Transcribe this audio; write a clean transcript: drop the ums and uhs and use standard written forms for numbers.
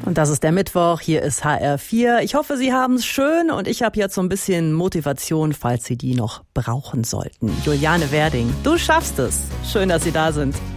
Und das ist der Mittwoch, hier ist HR4. Ich hoffe, Sie haben es schön und ich habe jetzt so ein bisschen Motivation, falls Sie die noch brauchen sollten. Juliane Werding, du schaffst es. Schön, dass Sie da sind.